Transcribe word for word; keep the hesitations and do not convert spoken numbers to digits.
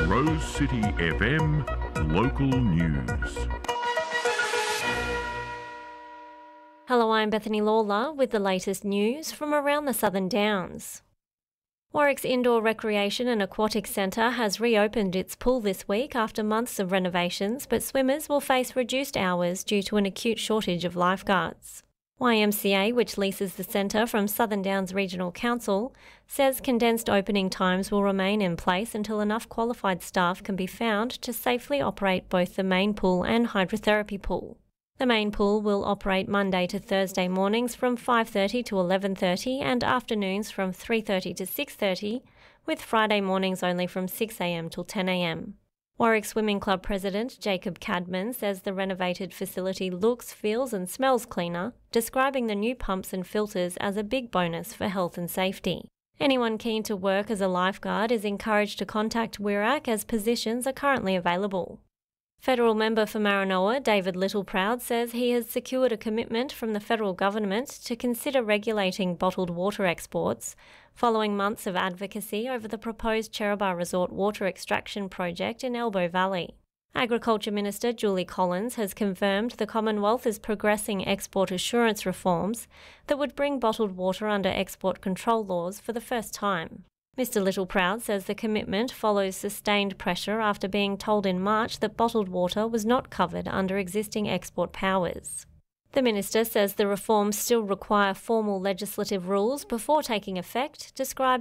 Rose City F M Local News. Hello, I'm Bethany Lawler with the latest news from around the Southern Downs. Warwick's Indoor Recreation and Aquatic Centre has reopened its pool this week after months of renovations, but swimmers will face reduced hours due to an acute shortage of lifeguards. Y M C A, which leases the centre from Southern Downs Regional Council, says condensed opening times will remain in place until enough qualified staff can be found to safely operate both the main pool and hydrotherapy pool. The main pool will operate Monday to Thursday mornings from five thirty to eleven thirty and afternoons from three thirty to six thirty, with Friday mornings only from six a m till ten a m. Warwick Swimming Club President Jacob Cadman says the renovated facility looks, feels and smells cleaner, describing the new pumps and filters as a big bonus for health and safety. Anyone keen to work as a lifeguard is encouraged to contact W I R A C as positions are currently available. Federal member for Maranoa, David Littleproud, says he has secured a commitment from the federal government to consider regulating bottled water exports, following months of advocacy over the proposed Cherubah Resort water extraction project in Elbow Valley. Agriculture Minister Julie Collins has confirmed the Commonwealth is progressing export assurance reforms that would bring bottled water under export control laws for the first time. Mister Littleproud says the commitment follows sustained pressure after being told in March that bottled water was not covered under existing export powers. The minister says the reforms still require formal legislative rules before taking effect, describing